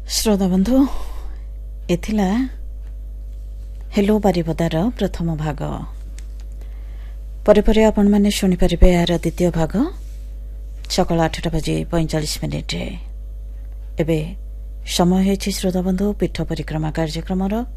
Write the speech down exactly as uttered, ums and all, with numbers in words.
श्रोता बंधु एथिला हेलो बारिपदार प्रथम भाग परे परे आपण माने शुणी परिबे यार द्वितीय भाग सकाळ आठटा बजे पैंचाश मिनिट एबे समय होइछि श्रोता बंधु पीठ परिक्रमा कार्यक्रम